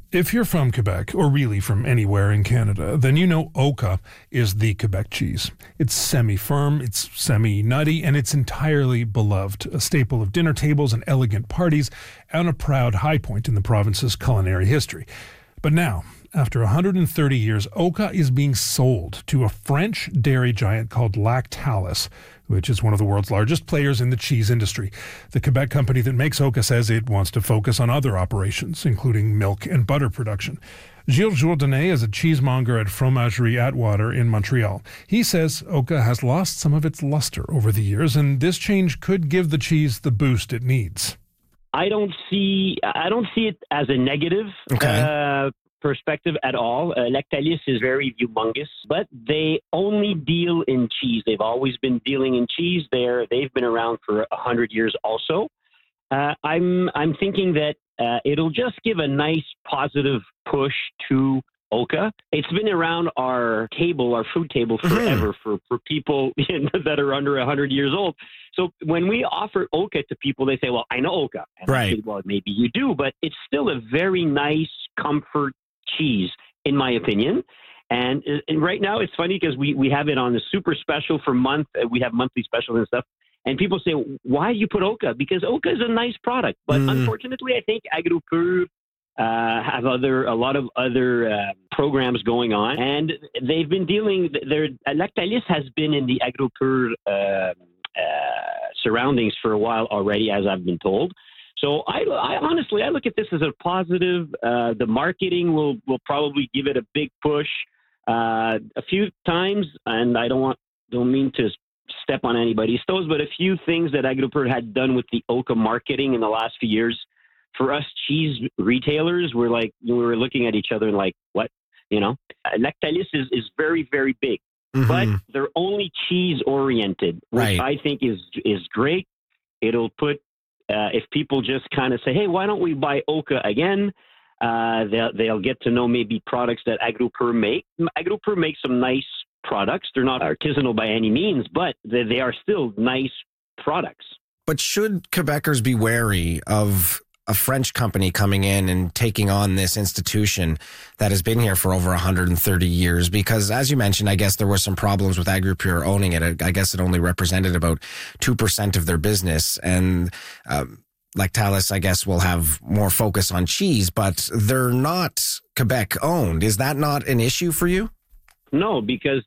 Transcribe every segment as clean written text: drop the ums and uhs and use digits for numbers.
If you're from Quebec, or really from anywhere in Canada, then you know Oka is the Quebec cheese. It's semi-firm, it's semi-nutty, and it's entirely beloved, a staple of dinner tables and elegant parties, and a proud high point in the province's culinary history. But now, after 130 years, Oka is being sold to a French dairy giant called Lactalis, which is one of the world's largest players in the cheese industry. The Quebec company that makes Oka says it wants to focus on other operations, including milk and butter production. Gilles Jourdain is a cheesemonger at Fromagerie Atwater in Montreal. He says Oka has lost some of its luster over the years, and this change could give the cheese the boost it needs. I don't see it as a negative perspective at all. Lactalis is very humongous, but they only deal in cheese. They've always been dealing in cheese. They've been around for 100 years also. I'm thinking that it'll just give a nice positive push to Oka. It's been around our food table forever for people that are under 100 years old. So when we offer Oka to people, they say, well, I know Oka. And I say, well, maybe you do, but it's still a very nice comfort cheese, in my opinion. And right now it's funny because we have it on a super special for month. We have monthly specials and stuff. And people say, why you put Oka? Because Oka is a nice product. But unfortunately, I think AgroPur have a lot of other programs going on. And they've been Lactalis has been in the AgroPur surroundings for a while already, as I've been told. So I honestly look at this as a positive. The marketing will probably give it a big push a few times, and I don't mean to step on anybody's toes, but a few things that AgroPur had done with the Oka marketing in the last few years, for us cheese retailers, we were looking at each other and like, what? Lactalis is very, very big, but they're only cheese oriented, which I think is great. It'll put if people just kind of say, hey, why don't we buy Oka again? They'll get to know maybe products that AgroPur make. AgroPur makes some nice products. They're not artisanal by any means, but they are still nice products. But should Quebecers be wary of a French company coming in and taking on this institution that has been here for over 130 years? Because as you mentioned, I guess there were some problems with AgroPur owning it. I guess it only represented about 2% of their business. And Lactalis, I guess, will have more focus on cheese, but they're not Quebec owned. Is that not an issue for you? No, because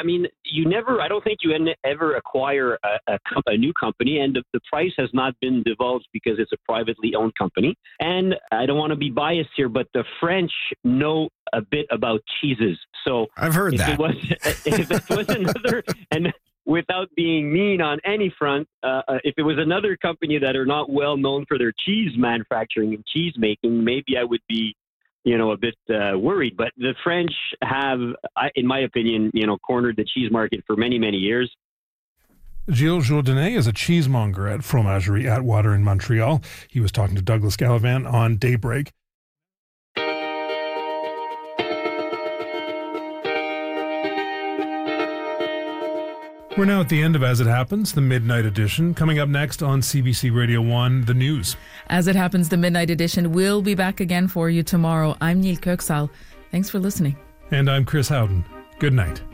I don't think you ever acquire a new company, and the price has not been divulged because it's a privately owned company. And I don't want to be biased here, but the French know a bit about cheeses. So I've heard that. If it was another, and without being mean on any front, if it was another company that are not well known for their cheese manufacturing and cheese making, maybe I would be a bit worried. But the French have, in my opinion, cornered the cheese market for many, many years. Gilles Jourdain is a cheesemonger at Fromagerie Atwater in Montreal. He was talking to Douglas Gallivan on Daybreak. We're now at the end of As It Happens, the Midnight Edition. Coming up next on CBC Radio 1, the news. As It Happens, the Midnight Edition will be back again for you tomorrow. I'm Neil Kirksall. Thanks for listening. And I'm Chris Howden. Good night.